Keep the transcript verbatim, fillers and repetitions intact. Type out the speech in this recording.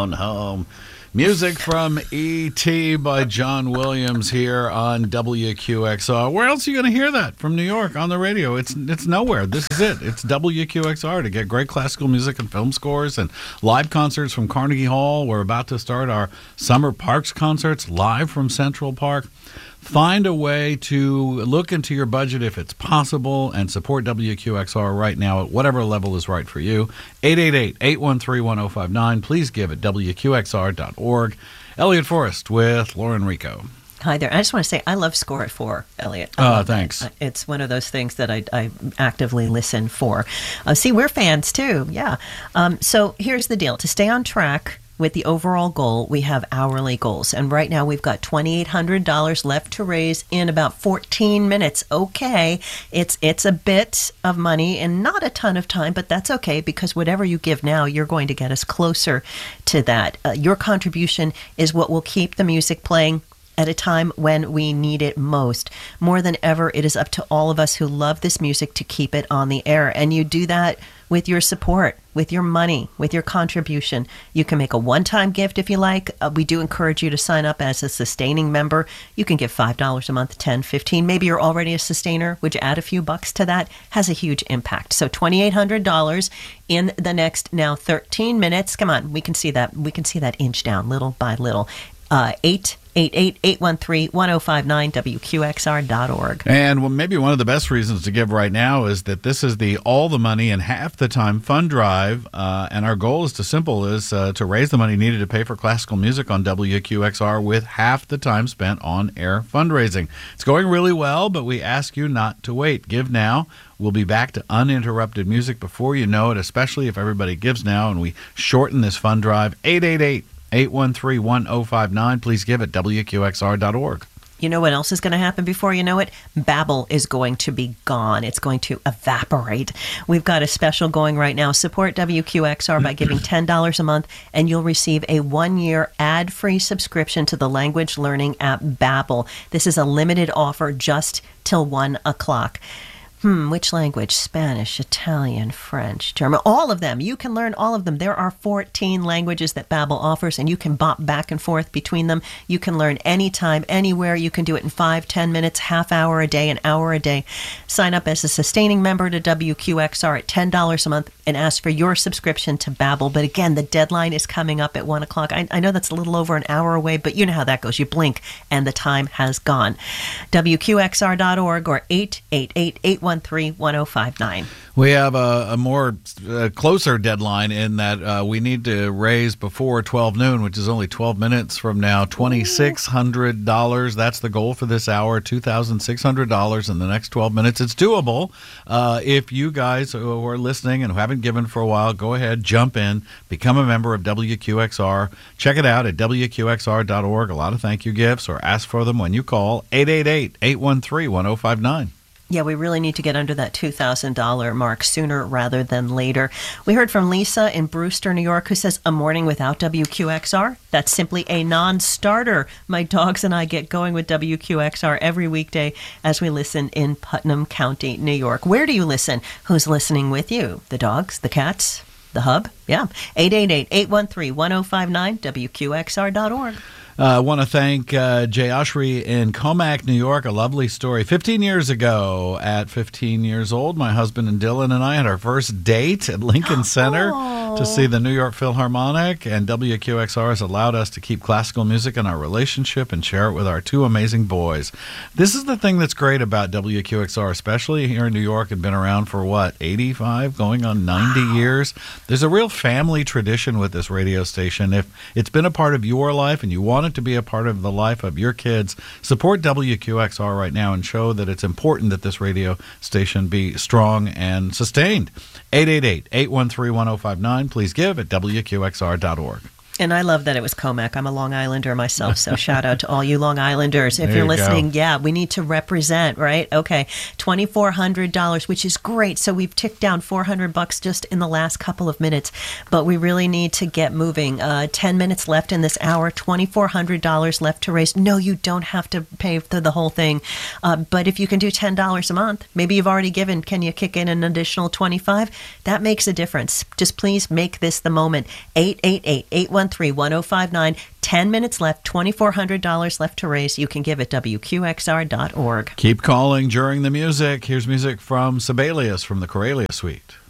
on home. Music from E T by John Williams here on W Q X R. Where else are you going to hear that from New York on the radio? It's it's nowhere. This is it. It's W Q X R to get great classical music and film scores and live concerts from Carnegie Hall. We're about to start our Summer Parks concerts live from Central Park. Find a way to look into your budget if it's possible and support W Q X R right now at whatever level is right for you. eight eight eight, eight one three, one oh five nine. Please give at W Q X R dot org. Elliot Forrest with Lauren Rico. Hi there. I just want to say I love Score at Four, Elliot. Oh, thanks. That. It's one of those things that I, I actively listen for. Uh, see, we're fans too. Yeah. Um, so here's the deal. To stay on track with the overall goal, we have hourly goals. And right now we've got two thousand eight hundred dollars left to raise in about fourteen minutes. Okay, it's it's a bit of money and not a ton of time, but that's okay because whatever you give now, you're going to get us closer to that. Uh, your contribution is what will keep the music playing at a time when we need it most. More than ever, it is up to all of us who love this music to keep it on the air. And you do that with your support, with your money, with your contribution. You can make a one-time gift if you like. Uh, we do encourage you to sign up as a sustaining member. You can give five dollars a month, ten dollars, fifteen dollars. Maybe you're already a sustainer. Would you add a few bucks to that? Has a huge impact. So two thousand eight hundred dollars in the next now thirteen minutes. Come on, we can see that. We can see that inch down little by little. Uh, eight eight eight, eight one three, one oh five nine, W Q X R dot org. And well, maybe one of the best reasons to give right now is that this is the All the Money in Half the Time fund drive, uh, and our goal is to simple is uh, to raise the money needed to pay for classical music on W Q X R with half the time spent on air fundraising. It's going really well, but we ask you not to wait. Give now. We'll be back to uninterrupted music before you know it, especially if everybody gives now and we shorten this fund drive. eight eight eight, eight one three, one oh five nine. Please give at W Q X R dot org. You know what else is going to happen before you know it? Babbel is going to be gone. It's going to evaporate. We've got a special going right now. Support W Q X R by giving ten dollars a month, and you'll receive a one-year ad-free subscription to the language learning app Babbel. This is a limited offer just till one o'clock. Hmm, which language? Spanish, Italian, French, German, all of them. You can learn all of them. There are fourteen languages that Babbel offers, and you can bop back and forth between them. You can learn anytime, anywhere. You can do it in five, ten minutes, half hour a day, an hour a day. Sign up as a sustaining member to W Q X R at ten dollars a month and ask for your subscription to Babbel. But again, the deadline is coming up at one o'clock. I, I know that's a little over an hour away, but you know how that goes. You blink, and the time has gone. W Q X R dot org or eight eight eight, eight one three, one oh five nine. We have a, a more uh, closer deadline in that uh, we need to raise before twelve noon, which is only twelve minutes from now, two thousand six hundred dollars. That's the goal for this hour, two thousand six hundred dollars in the next twelve minutes. It's doable. Uh, if you guys who are listening and who haven't given for a while, go ahead, jump in, become a member of W Q X R. Check it out at W Q X R dot org. A lot of thank you gifts, or ask for them when you call eight eight eight, eight one three, one oh five nine. Yeah, we really need to get under that two thousand dollars mark sooner rather than later. We heard from Lisa in Brewster, New York, who says, a morning without W Q X R? That's simply a non-starter. My dogs and I get going with W Q X R every weekday as we listen in Putnam County, New York. Where do you listen? Who's listening with you? The dogs? The cats? The hub? Yeah. eight eight eight, eight one three, one oh five nine, W Q X R dot org. I uh, want to thank uh, Jay Oshry in Comac, New York. A lovely story. fifteen years ago, at fifteen years old, my husband and Dylan and I had our first date at Lincoln Center oh. to see the New York Philharmonic, and W Q X R has allowed us to keep classical music in our relationship and share it with our two amazing boys. This is the thing that's great about W Q X R, especially here in New York, and been around for, what, eighty-five, going on ninety wow. years? There's a real family tradition with this radio station. If it's been a part of your life and you want it to be a part of the life of your kids, support W Q X R right now and show that it's important that this radio station be strong and sustained. eight eight eight, eight one three, one oh five nine. Please give at W Q X R dot org. And I love that it was Comac. I'm a Long Islander myself, so shout out to all you Long Islanders. If there you're you listening, go. yeah, we need to represent, right? Okay, two thousand four hundred dollars, which is great. So we've ticked down four hundred bucks just in the last couple of minutes, but we really need to get moving. Uh, ten minutes left in this hour, two thousand four hundred dollars left to raise. No, you don't have to pay for the whole thing, uh, but if you can do ten dollars a month, maybe you've already given, can you kick in an additional twenty-five dollars? That makes a difference. Just please make this the moment. eight eight eight, eight one one three, one oh five nine. ten minutes left, two thousand four hundred dollars left to raise. You can give at W Q X R dot org. Keep calling during the music. Here's music from Sibelius from the Corelia Suite.